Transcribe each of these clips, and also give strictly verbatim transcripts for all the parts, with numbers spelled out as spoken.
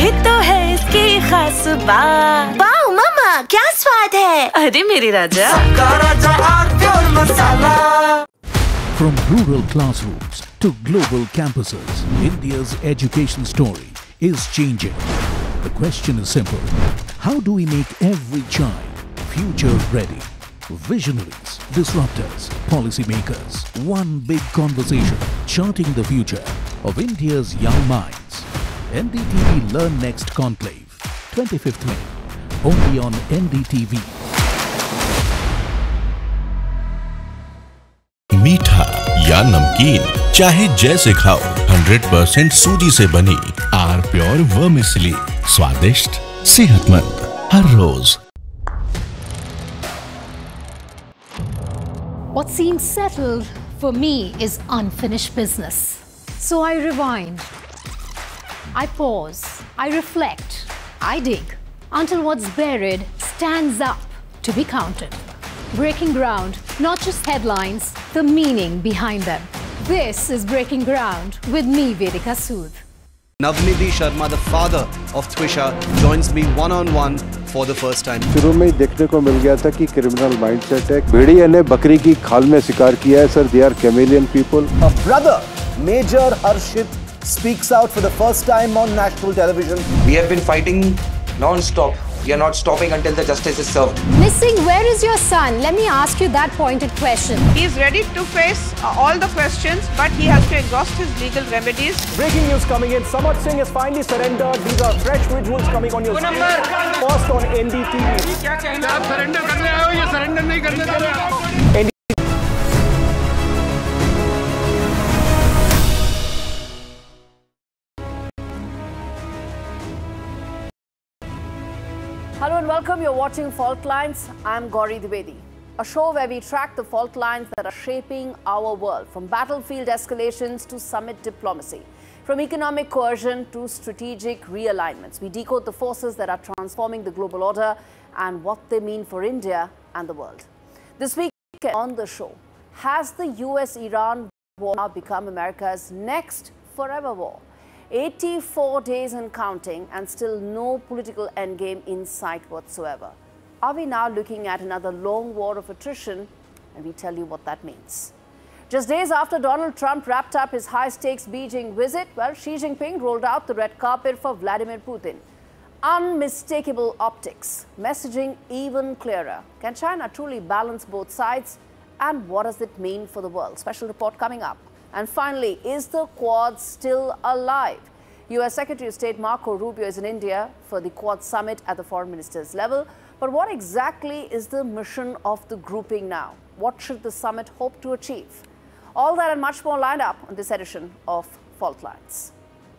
ये तो है इसकी खास बात। वाओ मम्मा, क्या स्वाद है। अरे मेरी राजा, राजा आरती और मसाला। From rural classrooms to global campuses, India's education story is changing. The question is simple. How do we make every child future ready? Visionaries, disruptors, policymakers, one big conversation charting the future of India's young minds. N D T V Learn Next Conclave, twenty-fifth May, only on N D T V. मीठा या नमकीन, चाहे जैसे खाओ, hundred percent सूजी से बनी are pure vermicelli, स्वादिष्ट, सेहतमंद, हर रोज। What seems settled for me is unfinished business. So I rewind, I pause, I reflect, I dig until what's buried stands up to be counted. Breaking ground, not just headlines, the meaning behind them. This is Breaking Ground with me, Vedika Sood. Navnidhi Sharma, the father of Twisha, joins me one-on-one for the first time. शुरू में ही देखने को मिल गया था कि criminal mindset है। भेड़िए ने बकरी की खाल में शिकार किया है sir. They are chameleon people. A brother, Major Arshit, speaks out for the first time on national television. We have been fighting non-stop. We are not stopping until the justice is served. Missing, where is your son? Let me ask you that pointed question. He is ready to face uh, all the questions, but he has to exhaust his legal remedies. Breaking news coming in. Samarth Singh has finally surrendered. These are fresh visuals coming on your screen. First on N D T V. क्या कहना आप surrender करने आए हो या surrender नहीं करने दे रहे हो? Hello and welcome. You're watching Fault Lines. I'm Gauri Dwivedi, a show where we track the fault lines that are shaping our world, from battlefield escalations to summit diplomacy, from economic coercion to strategic realignments. We decode the forces that are transforming the global order and what they mean for India and the world. This week on the show, has the U S Iran war now become America's next forever war? eighty-four days and counting, and still no political endgame in sight whatsoever. Are we now looking at another long war of attrition? And we tell you what that means. Just days after Donald Trump wrapped up his high-stakes Beijing visit, well, Xi Jinping rolled out the red carpet for Vladimir Putin. Unmistakable optics, messaging even clearer. Can China truly balance both sides? And what does it mean for the world? Special report coming up. And finally, is the Quad still alive? U S Secretary of State Marco Rubio is in India for the Quad summit at the foreign ministers level. But what exactly is the mission of the grouping now? What should the summit hope to achieve? All that and much more lined up on this edition of Fault Lines.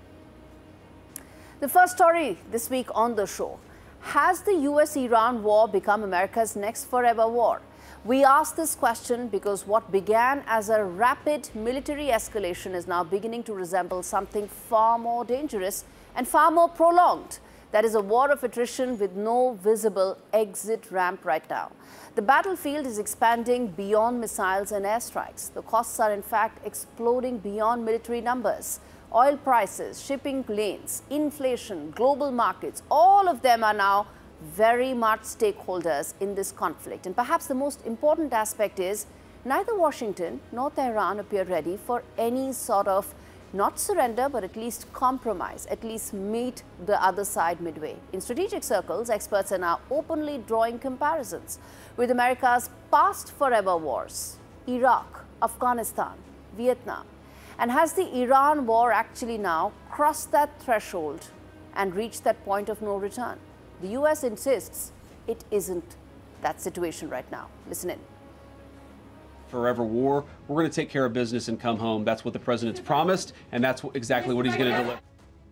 The first story this week on the show. Has the U S Iran war become America's next forever war? We ask this question because what began as a rapid military escalation is now beginning to resemble something far more dangerous and far more prolonged. That is a war of attrition with no visible exit ramp right now. The battlefield is expanding beyond missiles and airstrikes. The costs are in fact exploding beyond military numbers. Oil prices, shipping lanes, inflation, global markets, all of them are now very much stakeholders in this conflict. And perhaps the most important aspect is neither Washington nor Tehran appear ready for any sort of not surrender, but at least compromise, at least meet the other side midway. In strategic circles, experts are now openly drawing comparisons with America's past forever wars, Iraq, Afghanistan, Vietnam. And has the Iran war actually now crossed that threshold and reached that point of no return? The U S insists it isn't that situation right now. Listen in. Forever war. We're going to take care of business and come home. That's what the president's promised, and that's exactly what he's going to deliver.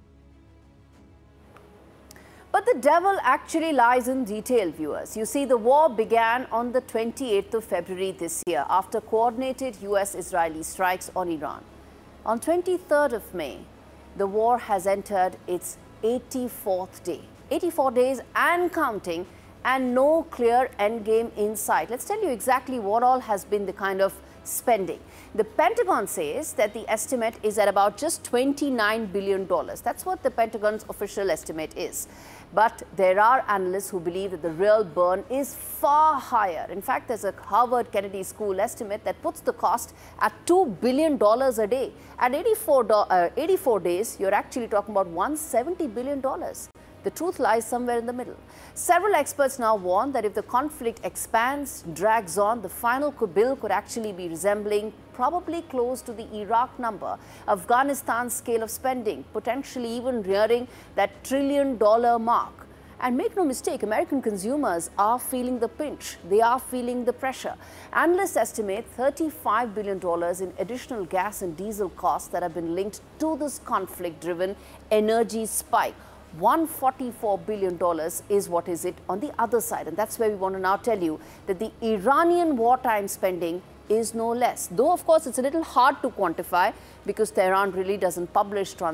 But the devil actually lies in detail, viewers. You see, the war began on the twenty-eighth of February this year after coordinated U S-Israeli strikes on Iran. On twenty-third of May, the war has entered its eighty-fourth day. eighty-four days and counting, and no clear endgame in sight. Let's tell you exactly what all has been the kind of spending. The Pentagon says that the estimate is at about just twenty-nine billion dollars. That's what the Pentagon's official estimate is. But there are analysts who believe that the real burn is far higher. In fact, there's a Harvard Kennedy School estimate that puts the cost at two billion dollars a day. At eighty-four, uh, eighty-four days, you're actually talking about one hundred seventy billion dollars. The truth lies somewhere in the middle. Several experts now warn that if the conflict expands, drags on, the final bill could actually be resembling probably close to the Iraq number, Afghanistan's scale of spending, potentially even nearing that trillion dollar mark. And make no mistake, American consumers are feeling the pinch. They are feeling the pressure. Analysts estimate thirty-five billion dollars in additional gas and diesel costs that have been linked to this conflict-driven energy spike. one hundred forty-four billion dollars is what is it on the other side. And that's where we want to now tell you that the Iranian wartime spending is no less. Though, of course, it's a little hard to quantify because Tehran really doesn't publish